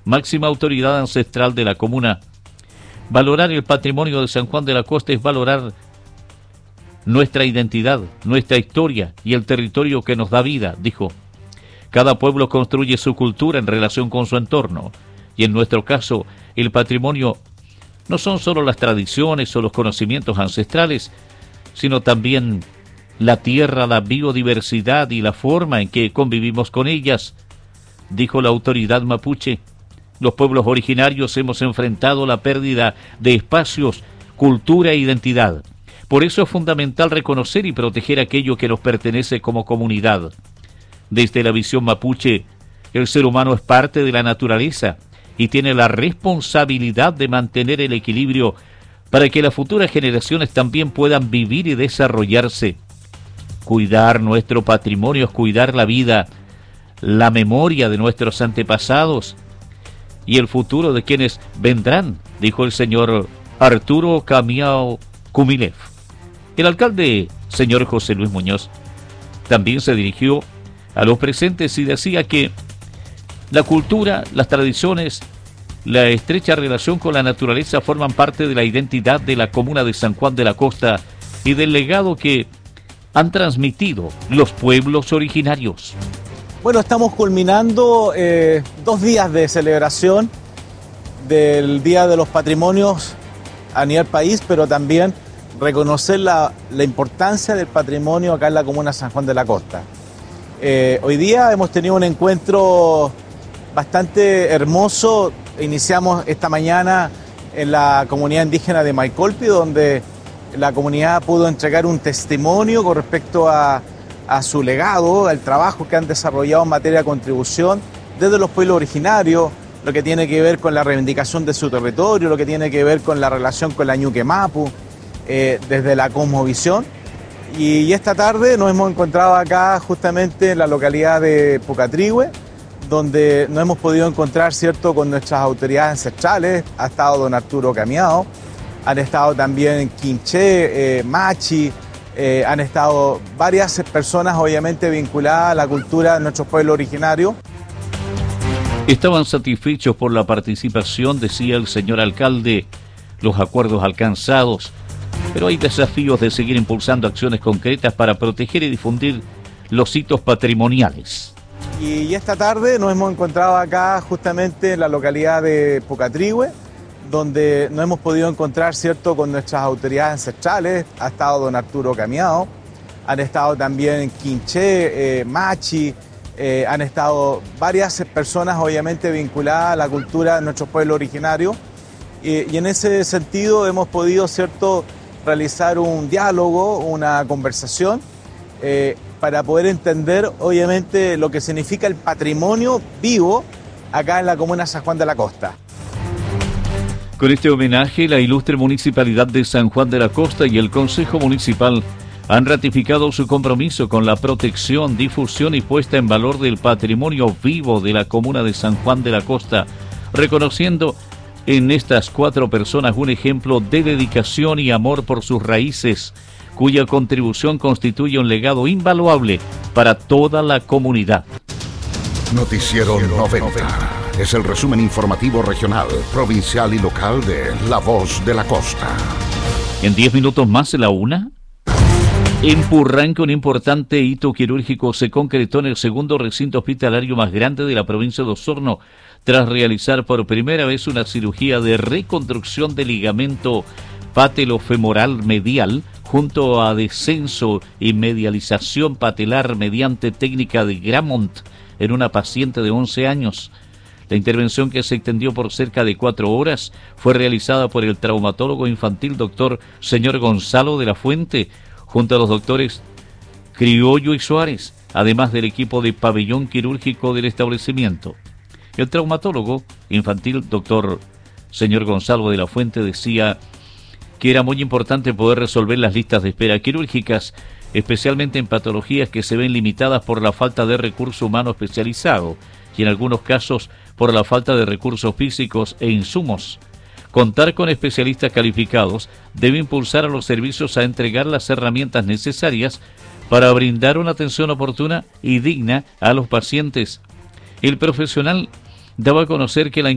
máxima autoridad ancestral de la comuna. Valorar el patrimonio de San Juan de la Costa es valorar nuestra identidad, nuestra historia y el territorio que nos da vida, dijo. Cada pueblo construye su cultura en relación con su entorno, y en nuestro caso, el patrimonio no son solo las tradiciones o los conocimientos ancestrales, sino también la tierra, la biodiversidad y la forma en que convivimos con ellas, dijo la autoridad mapuche. Los pueblos originarios hemos enfrentado la pérdida de espacios, cultura e identidad. Por eso es fundamental reconocer y proteger aquello que nos pertenece como comunidad. Desde la visión mapuche, el ser humano es parte de la naturaleza y tiene la responsabilidad de mantener el equilibrio para que las futuras generaciones también puedan vivir y desarrollarse. Cuidar nuestro patrimonio es cuidar la vida, la memoria de nuestros antepasados y el futuro de quienes vendrán, dijo el señor Arturo Camiao Kumilev. El alcalde, señor José Luis Muñoz, también se dirigió a los presentes y decía que la cultura, las tradiciones, la estrecha relación con la naturaleza forman parte de la identidad de la comuna de San Juan de la Costa y del legado que han transmitido los pueblos originarios. Bueno, estamos culminando 2 días de celebración del Día de los Patrimonios a nivel país, pero también reconocer la importancia del patrimonio acá en la comuna de San Juan de la Costa. Hoy día hemos tenido un encuentro bastante hermoso. Iniciamos esta mañana en la comunidad indígena de Maicolpi, donde la comunidad pudo entregar un testimonio con respecto a su legado, al trabajo que han desarrollado en materia de contribución desde los pueblos originarios, lo que tiene que ver con la reivindicación de su territorio, lo que tiene que ver con la relación con la Ñuque Mapu, desde la cosmovisión. Y esta tarde nos hemos encontrado acá justamente en la localidad de Pucatrihue, donde nos hemos podido encontrar, ¿cierto?, con nuestras autoridades ancestrales. Ha estado don Arturo Camiao, han estado también Quinché, Machi, han estado varias personas obviamente vinculadas a la cultura de nuestros pueblos originarios. Estaban satisfechos por la participación, decía el señor alcalde, los acuerdos alcanzados, pero hay desafíos de seguir impulsando acciones concretas para proteger y difundir los hitos patrimoniales. Y esta tarde nos hemos encontrado acá justamente en la localidad de Pucatrihue, donde nos hemos podido encontrar, ¿cierto?, con nuestras autoridades ancestrales. Ha estado don Arturo Camiao, han estado también Quinché, Machi, han estado varias personas obviamente vinculadas a la cultura de nuestros pueblos originarios. Y en ese sentido hemos podido, ¿cierto?, realizar un diálogo, una conversación, para poder entender obviamente lo que significa el patrimonio vivo acá en la comuna de San Juan de la Costa. Con este homenaje, la ilustre Municipalidad de San Juan de la Costa y el Consejo Municipal han ratificado su compromiso con la protección, difusión y puesta en valor del patrimonio vivo de la comuna de San Juan de la Costa, reconociendo en estas 4 personas un ejemplo de dedicación y amor por sus raíces, cuya contribución constituye un legado invaluable para toda la comunidad. Noticiero 90 es el resumen informativo regional, provincial y local de La Voz de la Costa. En 10 minutos más, la 1. En Purranque, un importante hito quirúrgico se concretó en el segundo recinto hospitalario más grande de la provincia de Osorno, tras realizar por primera vez una cirugía de reconstrucción del ligamento patelofemoral medial junto a descenso y medialización patelar mediante técnica de Gramont en una paciente de 11 años. La intervención, que se extendió por cerca de 4 horas, fue realizada por el traumatólogo infantil doctor señor Gonzalo de la Fuente, junto a los doctores Criollo y Suárez, además del equipo de pabellón quirúrgico del establecimiento. El traumatólogo infantil doctor señor Gonzalo de la Fuente decía que era muy importante poder resolver las listas de espera quirúrgicas, especialmente en patologías que se ven limitadas por la falta de recurso humano especializado y en algunos casos por la falta de recursos físicos e insumos. Contar con especialistas calificados debe impulsar a los servicios a entregar las herramientas necesarias para brindar una atención oportuna y digna a los pacientes. El profesional daba a conocer que la